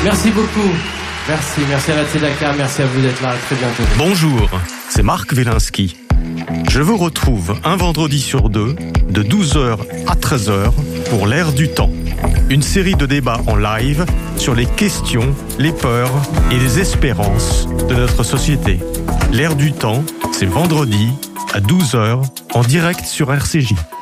Merci beaucoup. Merci à la Tzedaka, merci à vous d'être là, à très bientôt. Bonjour, c'est Marc Wielinski. Je vous retrouve un vendredi sur deux, de 12h à 13h, pour l'Air du Temps. Une série de débats en live sur les questions, les peurs et les espérances de notre société. L'Air du Temps, c'est vendredi à 12h, en direct sur RCJ.